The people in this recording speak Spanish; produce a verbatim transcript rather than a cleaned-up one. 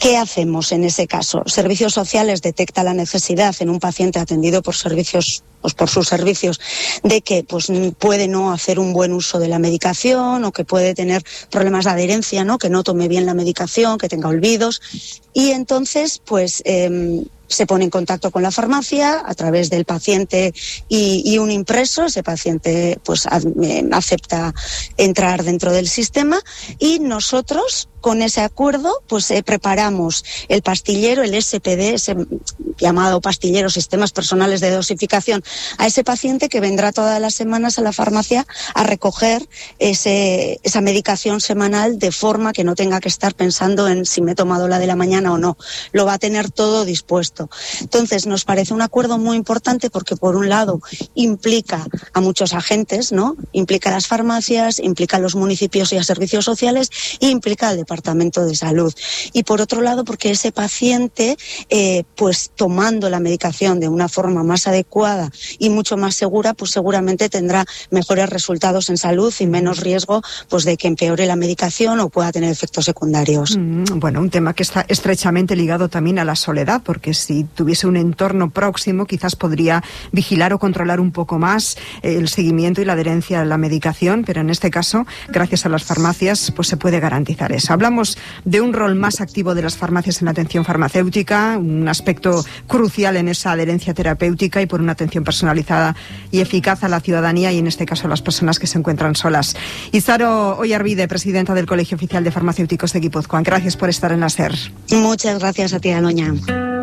¿Qué hacemos en ese caso? Servicios Sociales detecta la necesidad en un paciente atendido por servicios, pues por sus servicios, de que pues puede no hacer un buen uso de la medicación o que puede tener problemas de adherencia, ¿no? Que no tome bien la medicación, que tenga olvidos, y entonces pues eh, se pone en contacto con la farmacia a través del paciente y, y un impreso. Ese paciente pues acepta entrar dentro del sistema y nosotros con ese acuerdo pues eh, preparamos el pastillero, el S P D, ese llamado pastillero, sistemas personales de dosificación, a ese paciente que vendrá todas las semanas a la farmacia a recoger ese, esa medicación semanal, de forma que no tenga que estar pensando en si me he tomado la de la mañana o no. Lo va a tener todo dispuesto. Entonces nos parece un acuerdo muy importante porque por un lado implica a muchos agentes, ¿no? Implica a las farmacias, implica a los municipios y a servicios sociales, e implica al Departamento de Salud. Y por otro lado porque ese paciente eh, pues tomando la medicación de una forma más adecuada y mucho más segura, pues seguramente tendrá mejores resultados en salud y menos riesgo pues de que empeore la medicación o pueda tener efectos secundarios. Mm, bueno, un tema que está estrechamente ligado también a la soledad, porque si tuviese un entorno próximo quizás podría vigilar o controlar un poco más el seguimiento y la adherencia a la medicación, pero en este caso, gracias a las farmacias, pues se puede garantizar eso. Hablamos de un rol más activo de las farmacias en la atención farmacéutica, un aspecto crucial en esa adherencia terapéutica y por una atención personalizada y eficaz a la ciudadanía y en este caso a las personas que se encuentran solas. Izaro Oyarbide, presidenta del Colegio Oficial de Farmacéuticos de Guipúzcoa, gracias por estar en la SER. Muchas gracias a ti, Aloña.